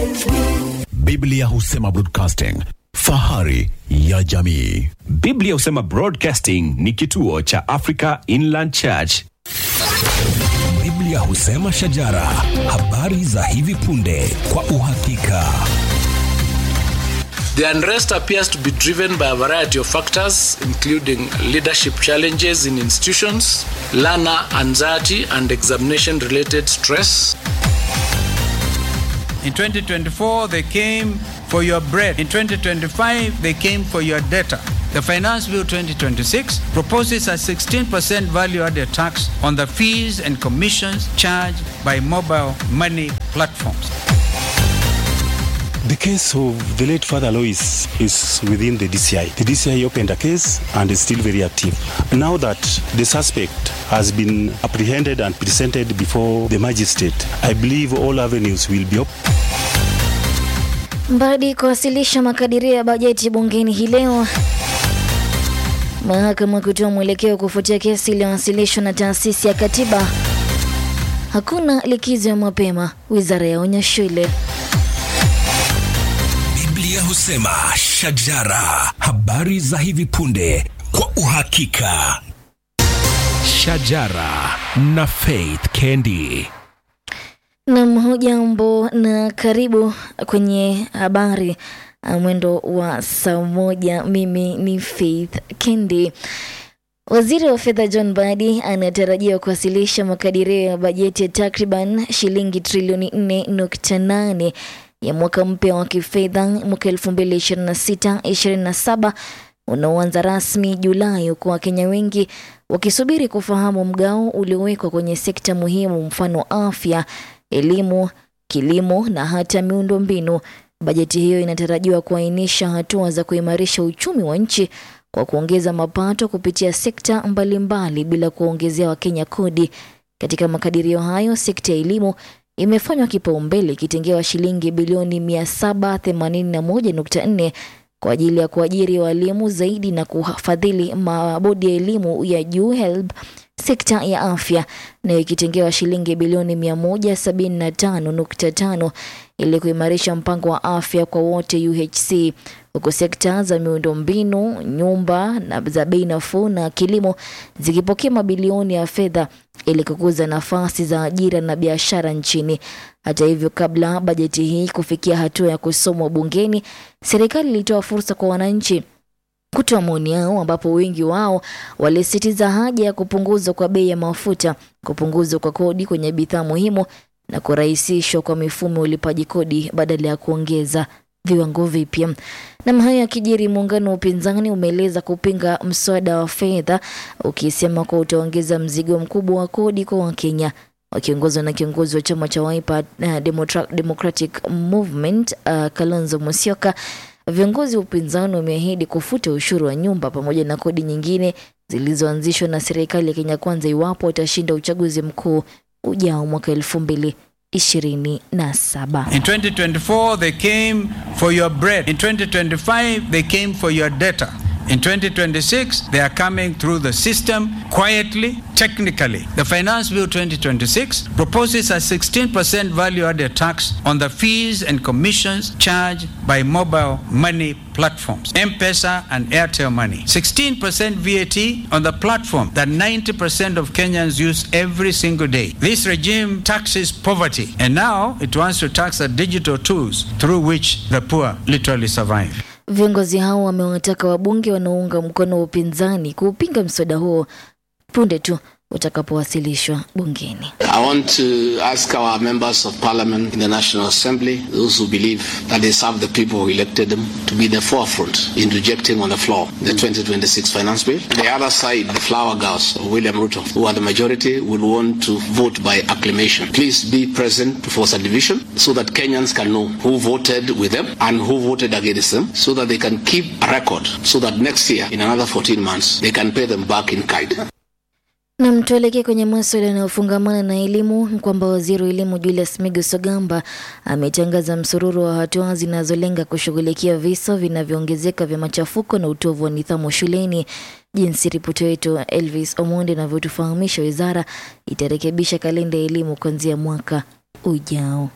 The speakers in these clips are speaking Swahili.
Biblia husema broadcasting, fahari ya jamii. Biblia husema Broadcasting ni kituo cha Africa Inland Church. Biblia husema shajara, habari za hivi punde kwa uhakika. The unrest appears to be driven by a variety of factors, including leadership challenges in institutions, learner anxiety and examination-related stress. In 2024, they came for your bread. In 2025, they came for your data. The Finance Bill 2026 proposes a 16% value-added tax on the fees and commissions charged by mobile money platforms. The case of the late Father Alois is within the DCI. The DCI opened a case and is still very active. Now that the suspect has been apprehended and presented before the magistrate, I believe all avenues will be open. Mbadi kuwasilisha makadirio ya bajeti bungeni hii leo. Mahakama kutoa mwelekeo kufuatia kesi iliyowasilishwa na taasisi ya katiba. Hakuna likizo ya mapema, wizara yaonya shule. Biblia husema shajara, habari za hivi punde kwa uhakika. Shajara na Faith Kendi. Na hujambo na karibu kwenye habari mwendo wa saa moja. Mimi ni Faith Kendi. Waziri wa fedha John Mbadi anatarajiwa kuwasilisha makadirio ya bajeti ya takriban shilingi trilioni 4.8 ya mwaka mpya wa kifedha mwaka 2026-27 unaoanza rasmi Julai, huku Wakenya wengi wakisubiri kufahamu mgao uliowekwa kwenye sekta muhimu, mfano afya, elimu, kilimo na hata miundombinu. Bajeti hiyo inatarajiwa kuainisha hatua za kuimarisha uchumi wa nchi kwa kuongeza mapato kupitia sekta mbalimbali bila kuongezea Wakenya kodi. Katika makadirio hayo, sekta ya elimu imefanywa kipaumbele ikitengewa shilingi bilioni 781.4 kwa ajili ya kuajiri walimu zaidi na kufadhili mabodi ya elimu ya juu HELB. Sekta ya afya nayo ikitengewa shilingi bilioni 175.5 ili kuimarisha mpango wa afya kwa wote UHC, huku sekta za miundombinu, nyumba na za bei nafuu na kilimo zikipokea mabilioni ya fedha ili kukuza nafasi za ajira na biashara nchini. Hata hivyo, kabla bajeti hii kufikia hatua ya kusomwa bungeni, serikali ilitoa fursa kwa wananchi kutoa maoni yao, ambapo wengi wao walisitiza haja ya kupunguzwa kwa bei ya mafuta, kupunguzwa kwa kodi kwenye bidhaa muhimu na kurahisishwa kwa mifumo ya ulipaji kodi badala ya kuongeza viwango vipya. Na hayo yakijiri, muungano wa upinzani umeeleza kupinga mswada wa fedha ukisema kwa utaongeza mzigo mkubwa wa kodi kwa Wakenya. Wakiongozwa na kiongozi wa chama cha Wiper Democratic Movement Kalonzo Musyoka, viongozi wa upinzani wameahidi kufuta ushuru wa nyumba pamoja na kodi nyingine zilizoanzishwa na serikali ya Kenya Kwanza iwapo watashinda uchaguzi mkuu ujao mwaka 2027. In 2024, they came for your bread. In 2025, they came for your data. In 2026, they are coming through the system quietly, technically. The Finance Bill 2026 proposes a 16% value-added tax on the fees and commissions charged by mobile money platforms, M-Pesa and Airtel Money. 16% VAT on the platform that 90% of Kenyans use every single day. This regime taxes poverty, and now it wants to tax the digital tools through which the poor literally survive. Viongozi hao wamewataka wabunge wanaounga mkono wa upinzani kupinga mswada huo punde tu utakapowasilishwa bungeni. I want to ask our members of parliament in the National Assembly, those who believe that they serve the people who elected them, to be the forefront in rejecting on the floor the 2026 finance bill. The other side, the flower girls of William Ruto, who are the majority, will want to vote by acclamation. Please be present to force a division so that Kenyans can know who voted with them and who voted against them, so that they can keep a record, so that next year, in another 14 months, they can pay them back in kind. Na mtuelekee kwenye masuala yanayofungamana na elimu, kwamba waziri wa elimu Julius Migos Ogamba ametangaza msururu wa hatua zinazolenga kushughulikia visa vinavyoongezeka vya machafuko na utovu wa nidhamu shuleni. Jinsi ripoti yetu Elvis Omonde anavyotufahamisha, wizara itarekebisha kalenda ya elimu kuanzia mwaka ujao.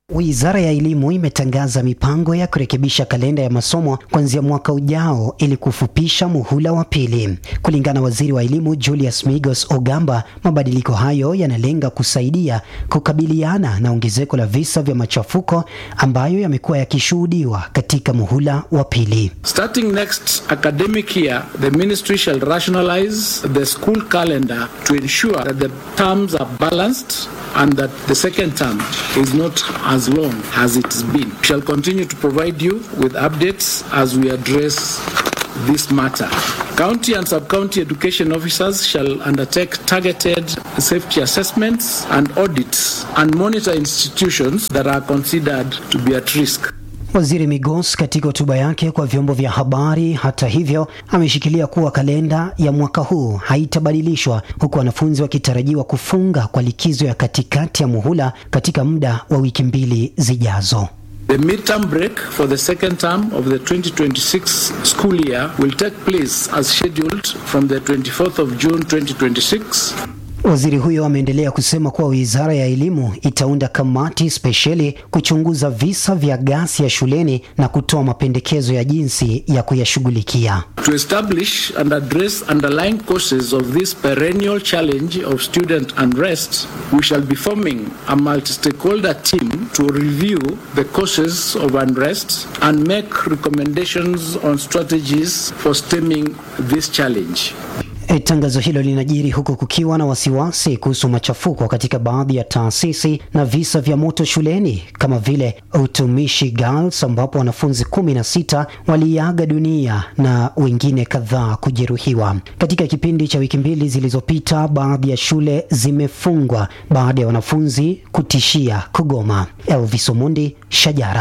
Wizara ya Elimu imetangaza mipango ya kurekebisha kalenda ya masomo kuanzia mwaka ujao ili kufupisha muhula wa pili. Kulingana na Waziri wa Elimu Julius Migos Ogamba, mabadiliko hayo yanalenga kusaidia kukabiliana na ongezeko la visa vya machafuko ambayo yamekuwa yakishuhudiwa katika muhula wa pili. Starting next academic year, the ministry shall rationalize the school calendar to ensure that the terms are balanced and that the second term is not as long as it's been. We shall continue to provide you with updates as we address this matter. County and sub-county education officers shall undertake targeted safety assessments and audits and monitor institutions that are considered to be at risk. Waziri Migos katika hotuba yake kwa vyombo vya habari hata hivyo ameshikilia kuwa kalenda ya mwaka huu haitabadilishwa, huku wanafunzi wakitarajiwa kufunga kwa likizo ya katikati ya muhula katika muda wa wiki 2 zijazo. The midterm break for the second term of the 2026 school year will take place as scheduled from the 24th of June 2026. Waziri huyo ameendelea kusema kuwa Wizara ya Elimu itaunda kamati spesheli kuchunguza visa vya ghasia shuleni na kutoa mapendekezo ya jinsi ya kuyashughulikia. To establish and address underlying causes of this perennial challenge of student unrest, we shall be forming a multi-stakeholder team to review the causes of unrest and make recommendations on strategies for stemming this challenge. Tangazo hilo linajiri huku kukiwa na wasiwasi kuhusu machafuko katika baadhi ya taasisi na visa vya moto shuleni kama vile Utumishi Girls ambapo wanafunzi 16 waliaga dunia na wengine kadhaa kujeruhiwa. Katika kipindi cha wiki 2 zilizopita, baadhi ya shule zimefungwa baada ya wanafunzi kutishia kugoma. Elvis Omondi, Shajara.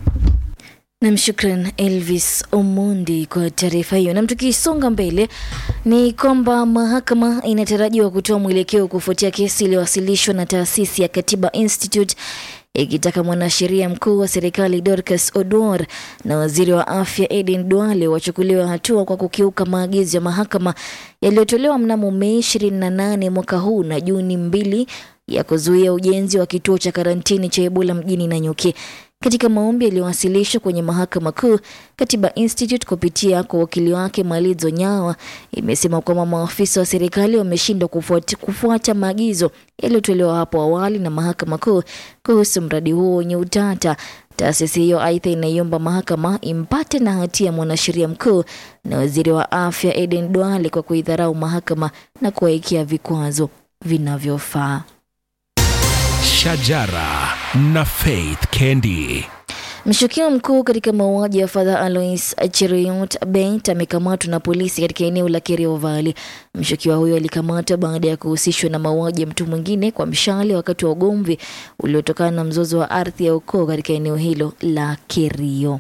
Namshukran Elvis Omondi kwa taarifa hiyo. Na tukisonga mbele ni kwamba mahakama inatarajiwa kutoa mwelekeo kufuatia kesi iliyowasilishwa na taasisi ya Katiba Institute ikitaka mwanasheria mkuu wa serikali Dorcas Oduor na waziri wa afya Aden Duale wachukuliwe hatua kwa kukiuka maagizo ya mahakama yaliyotolewa mnamo Mei 28 mwaka huu na Juni 2 ya kuzuia ujenzi wa kituo cha karantini cha Ebola mjini Nanyuki. Katika maombi yaliyowasilishwa kwenye mahakama kuu, Katiba Institute kupitia kwa wakili wake Malizo Nyawa imesema kwamba maafisa wa serikali wameshindwa kufuata maagizo yaliyotolewa hapo awali na mahakama kuu kuhusu mradi huo wenye utata. Taasisi hiyo aidha inaiomba mahakama impate na hatia mwanasheria mkuu na waziri wa afya Aden Duale kwa kuidharau mahakama na kuwekea vikwazo vinavyofaa. Shajara na Faith Kendi. Mshukiwa mkuu katika mauaji ya Father Alois Cheruiyot Bent amekamatwa na polisi katika eneo la Kerio Valley. Mshukiwa huyo alikamatwa baada ya kuhusishwa na mauaji ya mtu mwingine kwa mshale wakati wa ugomvi uliotokana na mzozo wa ardhi ya ukoo katika eneo hilo la Kerio.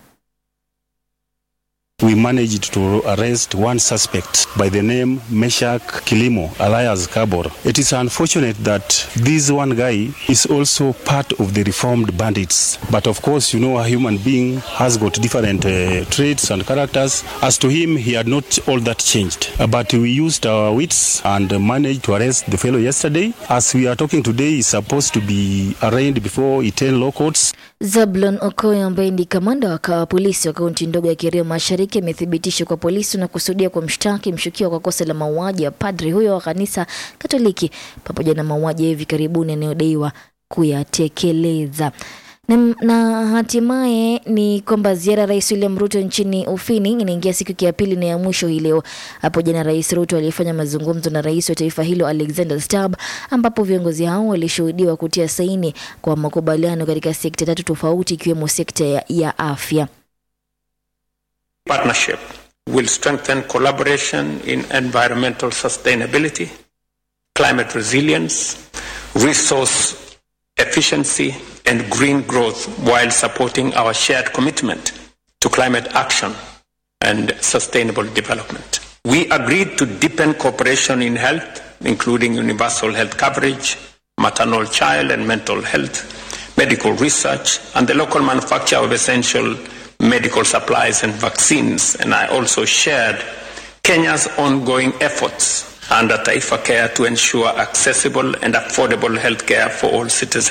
We managed to arrest one suspect by the name Meshak Kilimo, alias Kabor. It is unfortunate that this one guy is also part of the reformed bandits. But of course, you know, a human being has got different traits and characters. As to him, he had not all that changed. But we used our wits and managed to arrest the fellow yesterday. As we are talking today, he is supposed to be arraigned before 10 law courts. Zablon Okoyo ambaye ni kamanda wa polisi wa kaunti ndogo ya Kerio Mashariki amethibitishwa kwa polisi na kusudia kumshtaki mshukiwa kwa kosa la mauaji ya padri huyo wa kanisa Katoliki pamoja na mauaji hivi karibuni yanayodaiwa kuyatekeleza. Na hatimaye ni kwamba ziara Rais William Ruto nchini Ufini inaingia siku ya pili na ya mwisho hii leo. Hapo jana Rais Ruto alifanya mazungumzo na rais wa taifa hilo Alexander Stubb, ambapo viongozi hao walishuhudiwa kutia saini kwa makubaliano katika sekta 3 tofauti ikiwemo sekta ya afya. Partnership will strengthen collaboration in environmental sustainability, climate resilience, resource efficiency and green growth while supporting our shared commitment to climate action and sustainable development. We agreed to deepen cooperation in health, including universal health coverage, maternal, child and mental health, medical research, and the local manufacture of essential medical supplies and vaccines. And I also shared Kenya's ongoing efforts under Taifa Care to ensure accessible and affordable healthcare for all citizens.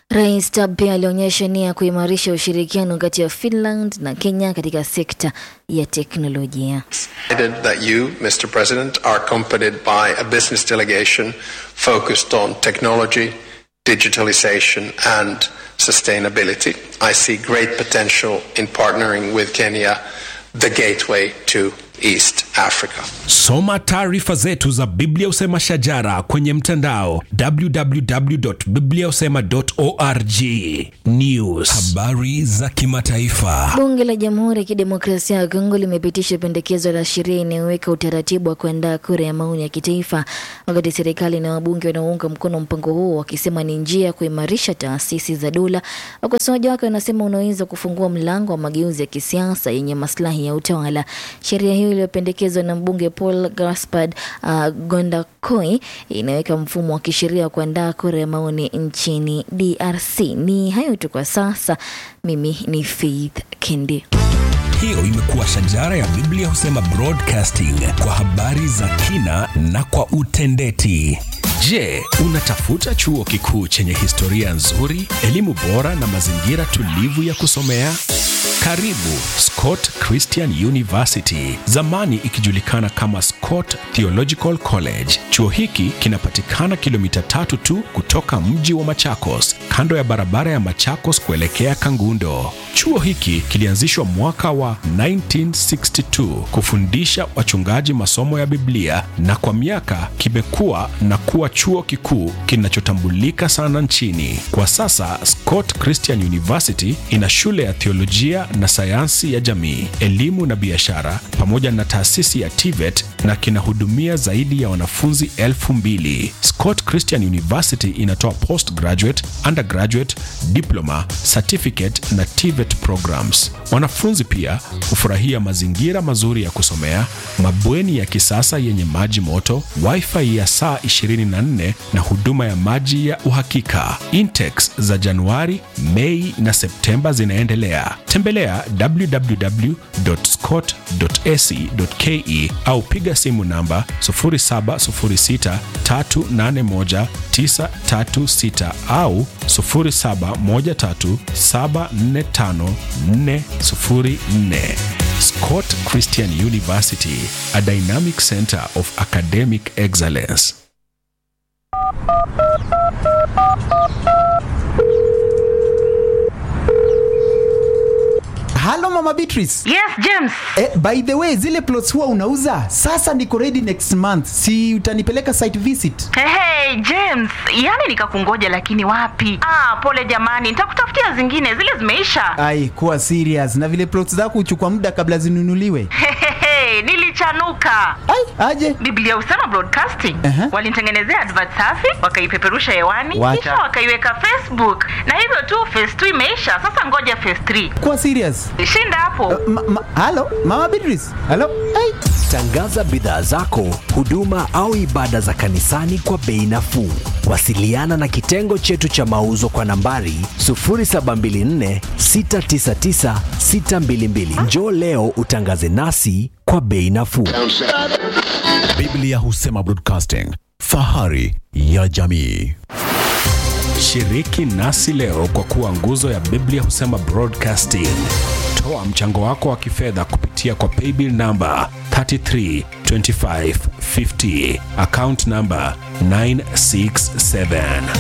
Rais Stubb pia alionyesha nia ya kuimarisha ushirikiano kati ya Finland na Kenya katika sekta ya teknolojia. That you, Mr. President, are accompanied by a business delegation focused on technology, digitalization and sustainability. I see great potential in partnering with Kenya, the gateway to East Africa. Soma taarifa zetu za Biblia Husema Shajara kwenye mtandao www.bibliahusema.org. News, habari za kimataifa. Bunge la Jamhuri ya Kidemokrasia ya Kongo limepitisha pendekezo la sheria inayoweka utaratibu wa kuandaa kura ya maoni ya kitaifa, wakati serikali na wabunge wanaounga mkono mpango huo wakisema ni njia ya kuimarisha taasisi za dola. Wakosoaji wake wanasema unaweza kufungua mlango wa mageuzi ya kisiasa yenye maslahi ya utawala. Sheria hiyo iliyopendekezwa na mbunge Paul Gaspard Gondakoi inaweka mfumo wa kisheria wa kuandaa kura ya maoni nchini DRC. Ni hayo tu kwa sasa. Mimi ni Faith Kendi. Hiyo imekuwa Shajara ya Biblia Husema Broadcasting, kwa habari za kina na kwa utendeti. Je, unatafuta chuo kikuu chenye historia nzuri, elimu bora na mazingira tulivu ya kusomea? Karibu Scott Christian University, zamani ikijulikana kama Scott Theological College. Chuo hiki kinapatikana kilomita 3 tu kutoka mji wa Machakos, kando ya barabara ya Machakos kuelekea Kangundo. Chuo hiki kilianzishwa mwaka wa 1962 kufundisha wachungaji masomo ya Biblia, na kwa miaka kimekuwa na kuwa chuo kikuu kinachotambulika sana nchini. Kwa sasa Scott Christian University ina shule ya theolojia na sayansi ya jamii, elimu na biashara, pamoja na taasisi ya TVET, na kinahudumia zaidi ya wanafunzi 2,000. Scott Christian University inatoa postgraduate, undergraduate, diploma, certificate na TVET programs. Wanafunzi pia hufurahia mazingira mazuri ya kusomea, mabweni ya kisasa yenye maji moto, wifi ya saa 24 na huduma ya maji ya uhakika. Intakes za Januari, Mei na Septemba zinaendelea. Tembelea www.scott.ac.ke au piga simu namba 0706381936 au 0713745404. Scott Christian University, a dynamic center of academic excellence. Hello Mama Beatrice. Yes, James. By the way, zile plots huwa unauza? Sasa niko ready next month. Si utanipeleka site visit? Hey, James, yani nikakungoja lakini wapi? Pole jamani, nitakutafutia zingine, zile zimeisha. Ai, kuwa serious. Na vile plots zako huchukua muda kabla zinunuliwe. Nilichanuka. Ai, aje? Biblia Husema Broadcasting walinitengenezea advert safi, wakaipeperusha hewani, kisha wakaiweka Facebook, na hivyo tu phase 2 imeisha. Sasa ngoja phase 3. Kuwa serious. Shinda hapo. Hello, Mama Beatrice. Hello. Hey. Tangaza bidhaa zako, huduma au ibada za kanisani kwa bei nafuu. Wasiliana na kitengo chetu cha mauzo kwa nambari 0724699622. Njoo leo utangaze nasi kwa bei nafuu. Biblia Husema Broadcasting, fahari ya jamii. Shiriki nasi leo kwa kuwa nguzo ya Biblia Husema Broadcasting. Toa mchango wako wa kifedha kupitia kwa paybill number 332550, account number 967.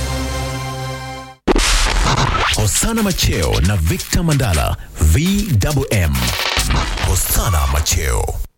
Hosana Macheo na Victor Mandala, VMM. Hosana Macheo.